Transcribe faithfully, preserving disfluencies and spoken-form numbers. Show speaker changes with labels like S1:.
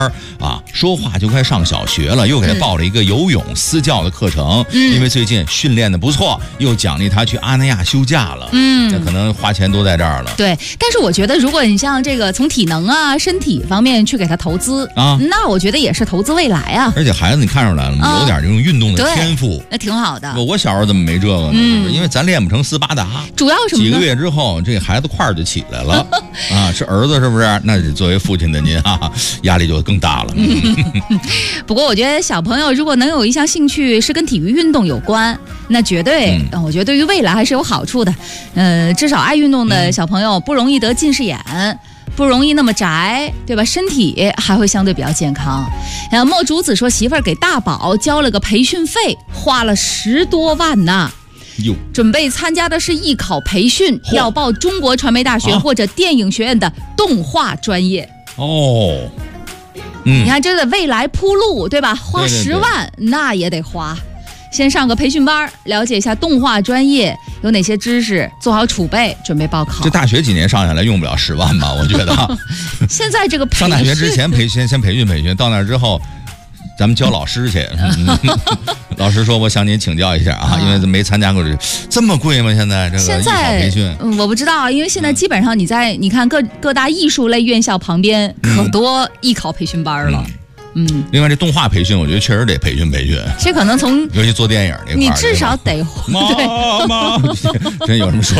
S1: 啊，说话就快上小学了，又给他报了一个游泳私教的课程，嗯、因为最近训练的不错，又奖励他去阿那亚休假了。嗯，那可能花钱都在这儿了。
S2: 对，但是我觉得如果你像这个从体能啊、身体方面去给他投资啊，那我觉得也是投资未来啊。
S1: 而且孩子你看出来了吗？啊、有点这种运动的天赋，
S2: 那挺好的。
S1: 我我小时候怎么没这个呢？嗯、因为咱练不成斯巴达。
S2: 主要什么呢？
S1: 几个月之后，这个孩子块儿就起来了啊，是儿子是不是？那作为父亲的您啊，压力就更大了。嗯
S2: 不过我觉得小朋友如果能有一项兴趣是跟体育运动有关，那绝对、嗯、我觉得对于未来还是有好处的。呃，至少爱运动的小朋友不容易得近视眼，不容易那么宅，对吧？身体还会相对比较健康。然后莫竹子说媳妇儿给大宝交了个培训费，花了十多万呢。准备参加的是艺考培训，要报中国传媒大学或者电影学院的动画专业。
S1: 哦，
S2: 嗯，你看这个未来铺路，对吧？花十万对对对那也得花。先上个培训班，了解一下动画专业有哪些知识，做好储备，准备报考。
S1: 这大学几年上下来用不了十万吧？我觉得。
S2: 现在这个培
S1: 上大学之前培训，先培训培训，到那之后。咱们教老师去，嗯、老师说我向您请教一下啊，因为没参加过这这么贵吗？现在这个艺考培训，
S2: 嗯，我不知道，因为现在基本上你在你看各各大艺术类院校旁边可多艺考培训班了。嗯，嗯
S1: 另外这动画培训，我觉得确实得培训培训。
S2: 这可能从
S1: 尤其做电影那块，
S2: 你至少得
S1: 妈妈，真有什么说。